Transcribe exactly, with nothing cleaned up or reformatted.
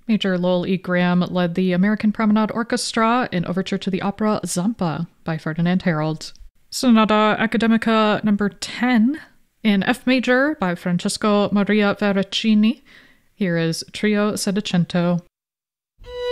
Major Lowell E. Graham led the American Promenade Orchestra in Overture to the opera Zampa by Ferdinand Harold. Sonata Academica number ten in F major by Francesco Maria Veracini. Here is Trio Settecento.